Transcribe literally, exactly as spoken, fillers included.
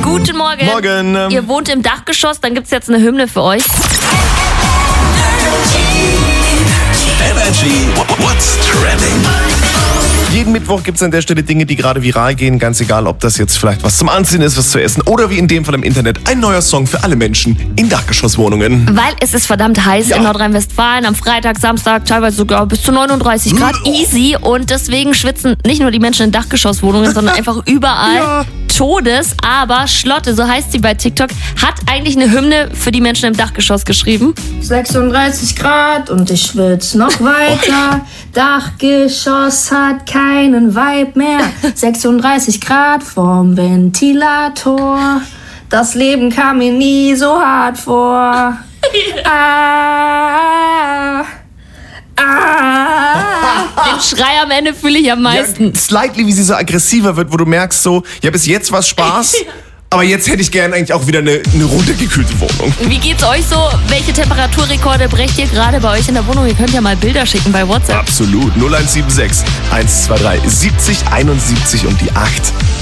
Guten Morgen. Morgen. Ihr wohnt im Dachgeschoss, dann gibt's jetzt eine Hymne für euch. Energy What's Trending? Jeden Mittwoch gibt es an der Stelle Dinge, die gerade viral gehen. Ganz egal, ob das jetzt vielleicht was zum Anziehen ist, was zu essen oder wie in dem Fall im Internet ein neuer Song für alle Menschen in Dachgeschosswohnungen. Weil es ist verdammt heiß Ja. in Nordrhein-Westfalen. Am Freitag, Samstag teilweise sogar bis zu neununddreißig Grad. Easy. Und deswegen schwitzen nicht nur die Menschen in Dachgeschosswohnungen, sondern einfach überall. Ja. Todes. Aber Schlotte, so heißt sie bei TikTok, hat eigentlich eine Hymne für die Menschen im Dachgeschoss geschrieben. sechsunddreißig Grad und ich schwitz noch weiter. Dachgeschoss hat keinen Vibe mehr. sechsunddreißig Grad vorm Ventilator. Das Leben kam mir nie so hart vor. Ah, ah. Den Schrei am Ende fühle ich am meisten. Ja, slightly, wie sie so aggressiver wird, wo du merkst so, ja, bis jetzt war's Spaß, aber jetzt hätte ich gerne eigentlich auch wieder eine, eine runtergekühlte Wohnung. Wie geht's euch so? Welche Temperaturrekorde brecht ihr gerade bei euch in der Wohnung? Ihr könnt ja mal Bilder schicken bei WhatsApp. Absolut. null eins sieben sechs, eins zwei drei, siebzig einundsiebzig und die acht.